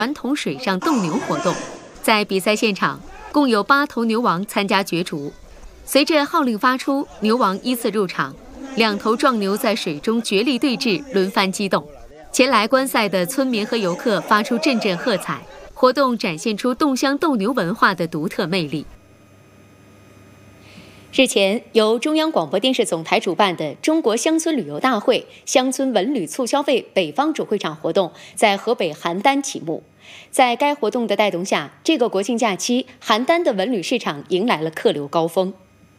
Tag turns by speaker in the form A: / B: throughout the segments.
A: 传统水上斗牛活动。在比赛现场，共有8头牛王参加角逐。随着号令发出，牛王依次入场，2头壮牛在水中角力对峙，轮番激动。前来观赛的村民和游客发出阵阵喝彩，活动展现出侗乡斗牛文化的独特魅力。日前，由中央广播电视总台主办的中国乡村旅游大会乡村文旅促消费北方主会场活动在河北邯郸启幕。在该活动的带动下，这个国庆假期，邯郸的文旅市场迎来了客流高峰。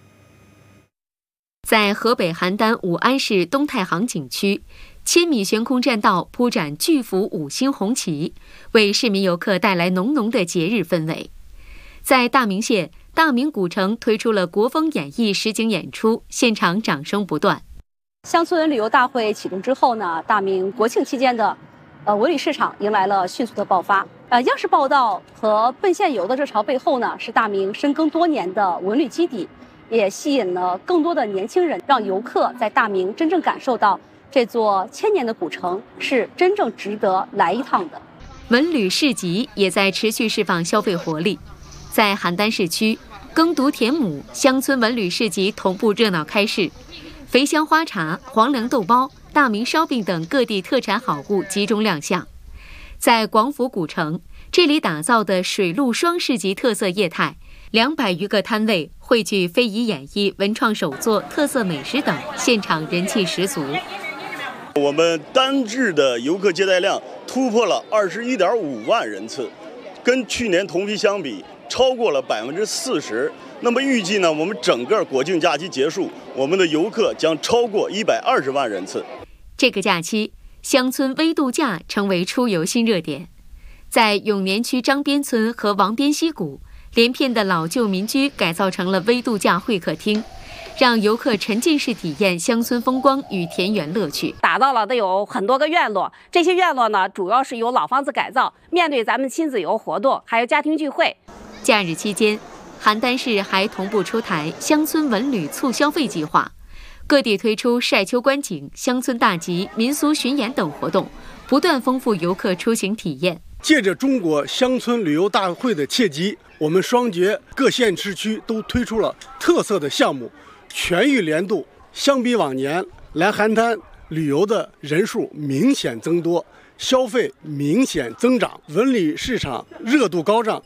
A: 在河北邯郸武安市东太行景区，1000米悬空栈道铺展巨幅5星红旗，为市民游客带来浓浓的节日氛围。在大名县，大名古城推出了国风演绎实景演出，现场掌声不断。
B: 乡村旅游大会启动之后呢，大名国庆期间的文旅市场迎来了迅速的爆发。央视报道和奔现游的热潮背后呢，是大名深耕多年的文旅基地，也吸引了更多的年轻人，让游客在大名真正感受到这座1000年的古城是真正值得来一趟的。
A: 文旅市集也在持续释放消费活力。在邯郸市区，耕读田亩乡村文旅市集同步热闹开市，肥香花茶、黄粱豆包、大名烧饼等各地特产好物集中亮相。在广府古城，这里打造的水陆双市集特色业态，200余个摊位汇聚非遗演绎、文创手作、特色美食等，现场人气十足。
C: 我们单日的游客接待量突破了21.5万人次，跟去年同期相比超过了40%。那么预计呢，我们整个国庆假期结束，我们的游客将超过120万人次。
A: 这个假期，乡村微度假成为出游新热点。在永年区张边村和王边溪谷，连片的老旧民居改造成了微度假会客厅，让游客沉浸式体验乡村风光与田园乐趣。
B: 打造了都有很多个院落，这些院落呢，主要是由老房子改造，面对咱们亲子游活动，还有家庭聚会。
A: 假日期间，邯郸市还同步出台乡村文旅促消费计划，各地推出晒秋观景、乡村大集、民俗巡演等活动，不断丰富游客出行体验。
D: 借着中国乡村旅游大会的契机，我们双节各县市区都推出了特色的项目，全域联动。相比往年，来邯郸旅游的人数明显增多，消费明显增长，文旅市场热度高涨。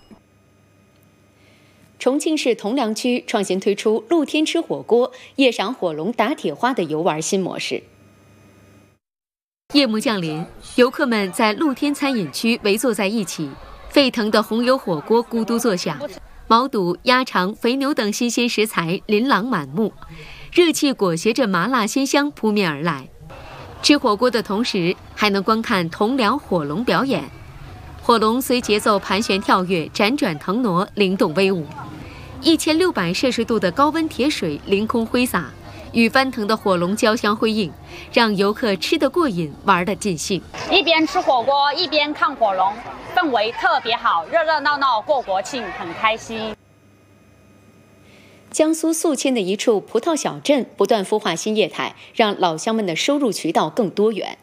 A: 重庆市铜梁区创新推出露天吃火锅、夜赏火龙、打铁花的游玩新模式。夜幕降临，游客们在露天餐饮区围坐在一起，沸腾的红油火锅咕嘟作响，毛肚、鸭肠、肥牛等新鲜食材琳琅满目，热气裹挟着麻辣鲜香扑面而来。吃火锅的同时，还能观看铜梁火龙表演。火龙随节奏盘旋跳跃，辗转腾挪，灵动威武。1600摄氏度的高温铁水凌空挥洒，与翻腾的火龙交相辉映，让游客吃得过瘾，玩得尽兴。
E: 一边吃火锅一边看火龙，氛围特别好，热热闹闹过国庆，很开心。
A: 江苏宿迁的一处葡萄小镇不断孵化新业态，让老乡们的收入渠道更多元。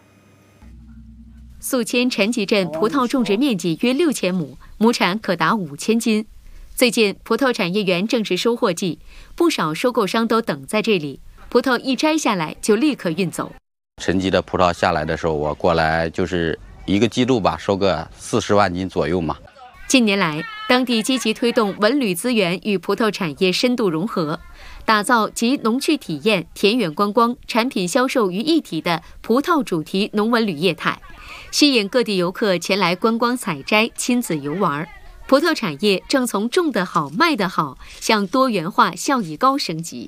A: 宿迁陈集镇葡萄种植面积约6000亩，亩产可达5000斤。最近葡萄产业园正是收获季，不少收购商都等在这里，葡萄一摘下来就立刻运走。
F: 陈集的葡萄下来的时候，我过来就是1个季度吧，收个40万斤左右嘛。
A: 近年来，当地积极推动文旅资源与葡萄产业深度融合，打造集农趣体验、田园观光、产品销售于一体的葡萄主题农文旅业态，吸引各地游客前来观光采摘、亲子游玩。葡萄产业正从种得好、卖得好向多元化、效益高升级。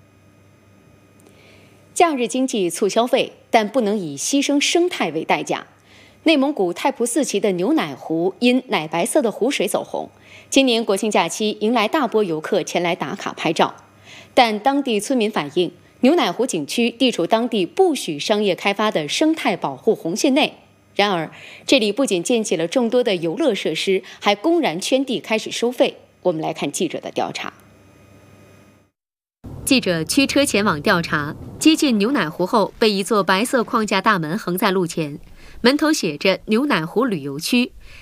A: 假日经济促消费，但不能以牺牲生态为代价。内蒙古太仆寺旗的牛奶湖因奶白色的湖水走红，今年国庆假期迎来大波游客前来打卡拍照。但当地村民反映，牛奶湖景区地处当地不许商业开发的生态保护红线内。然而，这里不仅建起了众多的游乐设施，还公然圈地开始收费。我们来看记者的调查。记者驱车前往调查，接近牛奶湖后，被一座白色框架大门横在路前， 门头写着牛奶湖旅游区。